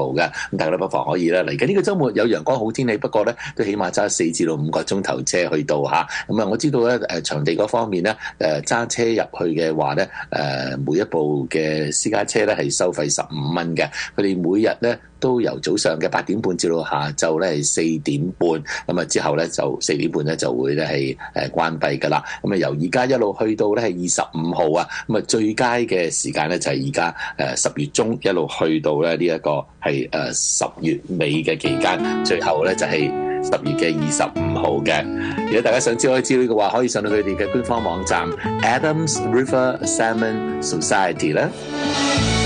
嘅，咁大家都不妨可以啦。嚟緊呢個週末有陽光好天氣，不過咧都起碼揸4至到5個鐘頭車去到嚇。咁啊，我知道咧場地嗰方面咧揸車入去嘅話咧每一部嘅私家車咧係收費15蚊嘅，佢哋每日咧都由早上嘅8點半至到下晝咧係4點半，咁啊之後咧就4點半咧就會咧係關閉㗎啦。咁啊由而家一路去到咧係25號啊，咁啊最佳嘅時間咧就係而家10月中一路去到咧呢一個係10月尾嘅期間，最後咧就係10月嘅25號嘅。如果大家想知道資料嘅話，可以上到佢哋嘅官方網站 Adams River Salmon Society 啦。